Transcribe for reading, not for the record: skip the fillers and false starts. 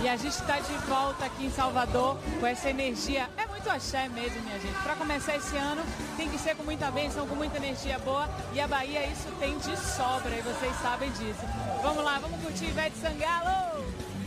E a gente está de volta aqui em Salvador com essa energia. É muito axé mesmo, minha gente. Para começar esse ano, tem que ser com muita bênção, com muita energia boa. E a Bahia isso tem de sobra, e vocês sabem disso. Vamos lá, vamos curtir Ivete Sangalo!